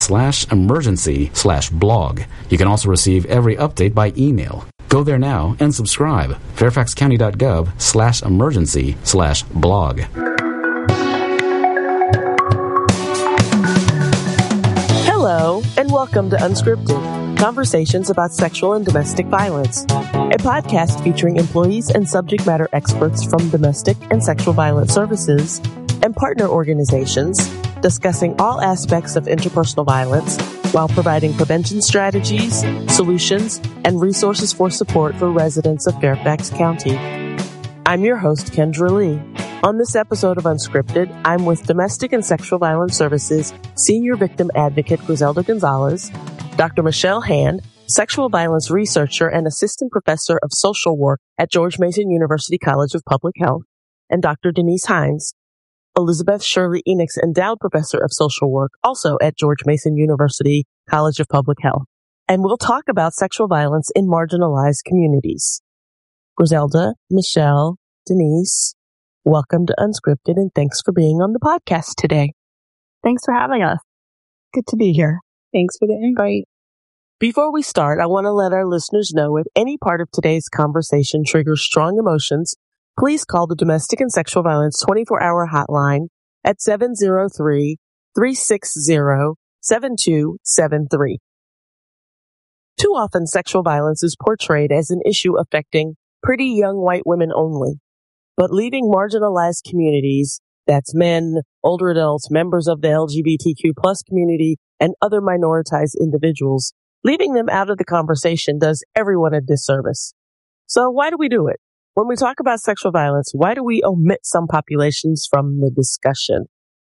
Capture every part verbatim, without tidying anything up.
slash emergency slash blog. You can also receive every update by email. Go there now and subscribe. fairfaxcounty.gov slash emergency slash blog. Hello, and welcome to Unscripted, conversations about sexual and domestic violence, a podcast featuring employees and subject matter experts from domestic and sexual violence services and partner organizations discussing all aspects of interpersonal violence while providing prevention strategies, solutions, and resources for support for residents of Fairfax County. I'm your host, Kendra Lee. On this episode of Unscripted, I'm with Domestic and Sexual Violence Services Senior Victim Advocate Griselda Gonzalez, Doctor Michelle Hand, Sexual Violence Researcher and Assistant Professor of Social Work at George Mason University College of Public Health, and Doctor Denise Hines, Elizabeth Shirley Enix Endowed Professor of Social Work, also at George Mason University College of Public Health. And we'll talk about sexual violence in marginalized communities. Griselda, Michelle, Denise, welcome to Unscripted, and thanks for being on the podcast today. Thanks for having us. Good to be here. Thanks for the invite. Before we start, I want to let our listeners know if any part of today's conversation triggers strong emotions, please call the Domestic and Sexual Violence twenty-four hour hotline at seven zero three, three six zero, seven two seven three. Too often, sexual violence is portrayed as an issue affecting pretty young white women only, but leaving marginalized communities, that's men, older adults, members of the L G B T Q plus community, and other minoritized individuals, leaving them out of the conversation does everyone a disservice. So why do we do it? When we talk about sexual violence, why do we omit some populations from the discussion?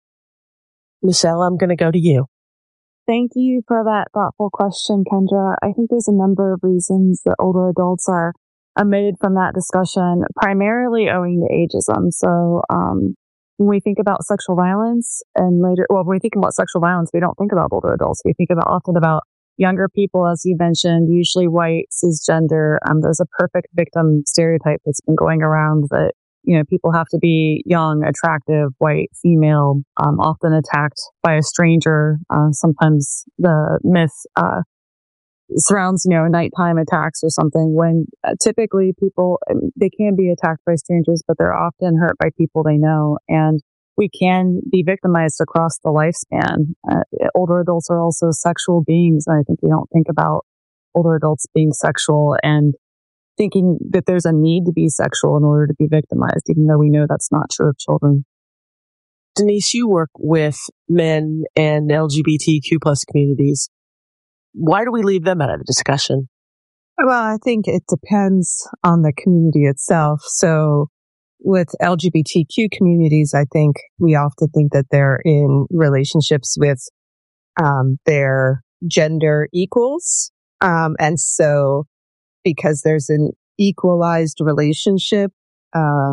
Michelle, I'm going to go to you. Thank you for that thoughtful question, Kendra. I think there's a number of reasons that older adults are omitted from that discussion, primarily owing to ageism. So um, when we think about sexual violence and later, well, when we think about sexual violence, we don't think about older adults. We think about often about younger people, as you mentioned, usually white, cisgender. Um, there's a perfect victim stereotype that's been going around that, you know, people have to be young, attractive, white, female, um, often attacked by a stranger. Uh, sometimes the myth uh, surrounds, you know, nighttime attacks or something when uh, typically people, they can be attacked by strangers, but they're often hurt by people they know. And we can be victimized across the lifespan. Uh, older adults are also sexual beings. And I think we don't think about older adults being sexual and thinking that there's a need to be sexual in order to be victimized, even though we know that's not true of children. Denise, you work with men and L G B T Q plus communities. Why do we leave them out of the discussion? Well, I think it depends on the community itself. So with L G B T Q communities, I think we often think that they're in relationships with um, their gender equals. Um, and so because there's an equalized relationship, uh,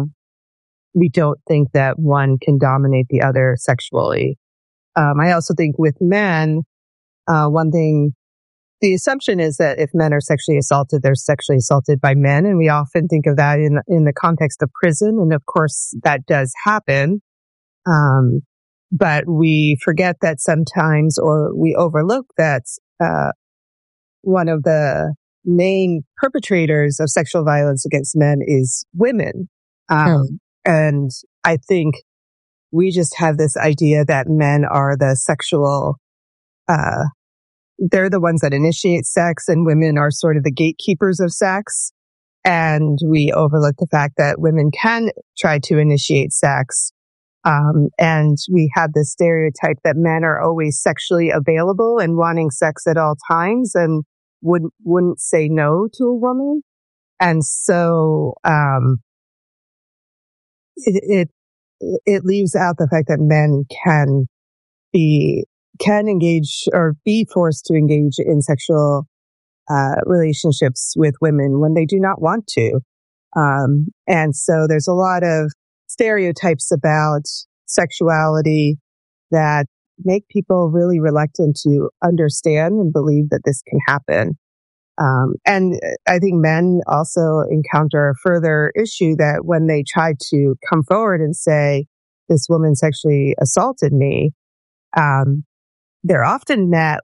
we don't think that one can dominate the other sexually. Um, I also think with men, uh, one thing, the assumption is that if men are sexually assaulted, they're sexually assaulted by men. And we often think of that in, in the context of prison. And of course, that does happen. Um, but we forget that sometimes, or we overlook that, uh, one of the main perpetrators of sexual violence against men is women. Um, oh. And I think we just have this idea that men are the sexual, uh, they're the ones that initiate sex and women are sort of the gatekeepers of sex. And we overlook the fact that women can try to initiate sex. Um, and we have this stereotype that men are always sexually available and wanting sex at all times and would, wouldn't say no to a woman. And so, um, it, it, it leaves out the fact that men can be, can engage or be forced to engage in sexual, uh, relationships with women when they do not want to. Um, and so there's a lot of stereotypes about sexuality that make people really reluctant to understand and believe that this can happen. Um, and I think men also encounter a further issue that when they try to come forward and say, this woman sexually assaulted me, um, they're often met